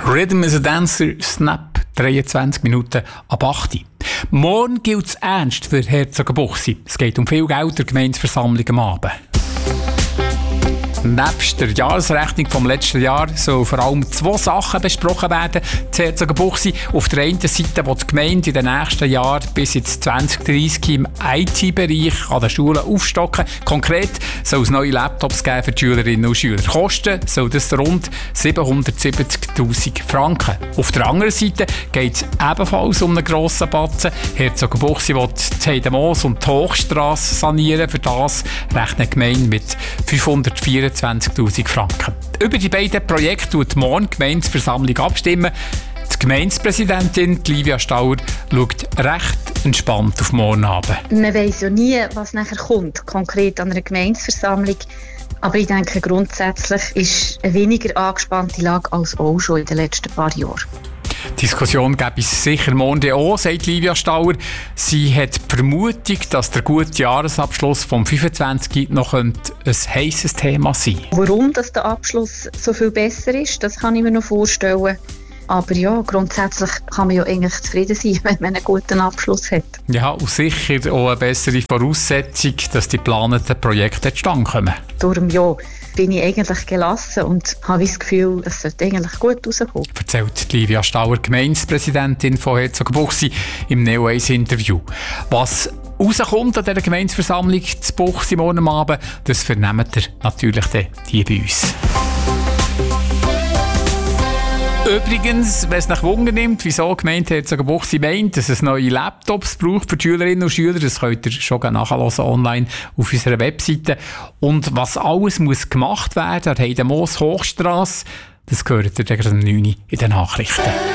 Rhythm is a Dancer, Snap, 23 Minuten ab 8 Uhr. Morgen gilt es ernst für Herzogenbuchsee. Es geht um viel Geld der Gemeindeversammlung am Abend. Nebst der Jahresrechnung vom letzten Jahr sollen vor allem 2 Sachen besprochen werden. Die Herzogenbuchsee. Auf der einen Seite will die Gemeinde in den nächsten Jahren bis ins 2030 im IT-Bereich an den Schulen aufstocken. Konkret soll es neue Laptops geben für die Schülerinnen und Schüler. Kosten soll das rund 770'000 Franken. Auf der anderen Seite geht es ebenfalls um einen grossen Batzen. Herzogenbuchsee will die Heidemoos und die Hochstrasse sanieren. Für das rechnet die Gemeinde mit 524'000 Franken. Über die beiden Projekte wird morgen die Gemeindeversammlung abstimmen. Die Gemeindepräsidentin Livia Stauer schaut recht entspannt auf morgen Abend. Man weiss ja nie, was nachher kommt, konkret an einer Gemeindeversammlung. Aber ich denke, grundsätzlich ist eine weniger angespannte Lage als auch schon in den letzten paar Jahren. Diskussion gäbe es sicher morgen auch, sagt Livia Stauer. Sie hat die Vermutung, dass der gute Jahresabschluss vom 25 noch ein heisses Thema sein könnte. Warum dass der Abschluss so viel besser ist, das kann ich mir noch vorstellen. Aber ja, grundsätzlich kann man ja eigentlich zufrieden sein, wenn man einen guten Abschluss hat. Ja, und sicher auch eine bessere Voraussetzung, dass die geplanten Projekte zustande kommen. Darum ja, bin ich eigentlich gelassen und habe das Gefühl, es sollte eigentlich gut rauskommen. Erzählt Livia Stauer, Gemeindepräsidentin von Herzogenbuchsee, im Neo-Ace-Interview. Was rauskommt an dieser Gemeindeversammlung zu Buchsee morgen Abend, das vernehmt ihr natürlich die bei uns. Übrigens, wenn es nach Wunder nimmt, wieso die Gemeinde Herzogenbuchsee meint, dass es neue Laptops braucht für die Schülerinnen und Schüler, das könnt ihr schon nachhören online auf unserer Webseite. Und was alles muss gemacht werden an der Heidemoos Hochstrasse, das gehört ihr dann um 9 Uhr in den Nachrichten.